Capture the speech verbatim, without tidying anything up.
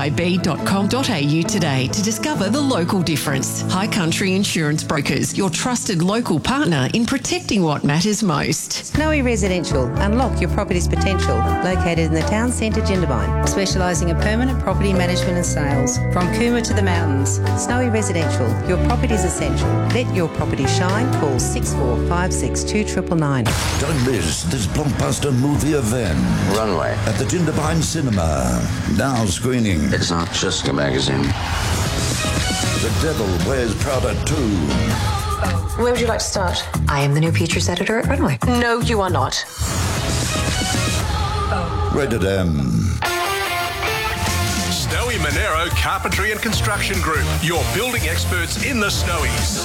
i b dot com dot a u today to discover the local difference. High Country Insurance Brokers, your trusted local partner in protecting what matters most. Snowy Residential. Unlock your property's potential. Located in the town centre, Jindabyne. Specialising in permanent property management and sales. From Cooma to the mountains. Snowy Residential. Your property's essential. Let your property shine. Call six four five six two nine nine nine. Don't miss this blockbuster movie event. Runway. At the Jindabyne Cinema. Now screening. It's not just a magazine. The Devil Wears Prada two. Where would you like to start? I am the new Features Editor at Runway. No, you are not. Rated M. Snowy Monero Carpentry and Construction Group, your building experts in the Snowies.